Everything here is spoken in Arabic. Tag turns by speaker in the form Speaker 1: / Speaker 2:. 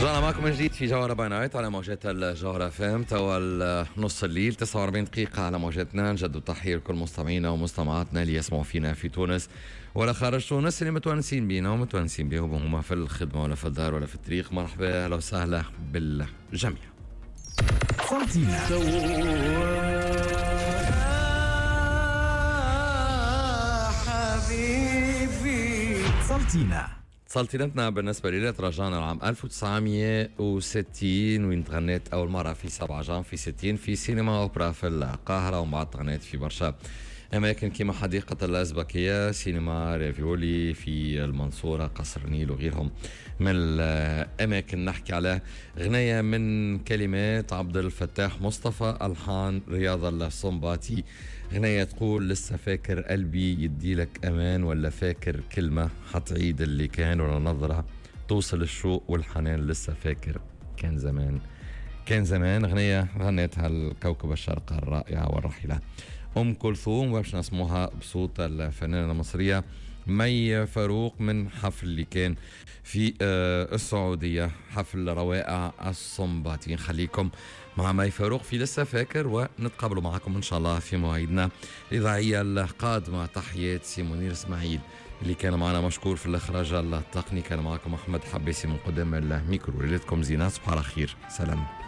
Speaker 1: رجعنا معكم من جديد في جوهرة باي نايت على موجات الجوهرة فام توا نص الليل 49 دقيقة على موجاتنا. نجد تحية لكل مستمعينا ومستمعاتنا اللي يسمعوا فينا في تونس ولا خارج تونس، اللي متونسين بينا ومتونسين بهم هما في الخدمة ولا في الدار ولا في الطريق. مرحبا أهلا وسهلا بالجميع. سلطنتنا بالنسبة لي ترجعنا العام 1960 وين تغنيت أول مرة في 7 جان في 60 في سينما أوبرا في القاهرة، ومن بعد تغنيت في برشا أماكن كما حديقة الأزبكية، سينما ريفيولي في المنصورة، قصر النيل وغيرهم من الأماكن. نحكي على غنية من كلمات عبد الفتاح مصطفى، ألحان رياض الصنباطي. غنية تقول لسه فاكر قلبي يديلك أمان، ولا فاكر كلمة حتعيد اللي كان، ولا نظرة توصل الشوق والحنان، لسه فاكر كان زمان كان زمان. غنية غنيتها الكوكب الشرق الرائعة والرحيلة أم كلثوم، وباش نسموها بصوت الفنانة المصرية مي فاروق من حفل اللي كان في السعودية، حفل روائع الصنباطي. خليكم مع مي فاروق في لسه فاكر، ونتقابلوا معكم إن شاء الله في مواعيدنا الإذاعية القادمة. تحياتي منير إسماعيل اللي كان معنا مشكور في الإخراج التقني. كان معكم أحمد حبيسي من قدام الميكرو. ليلتكم زينة، صباح الخير، سلام.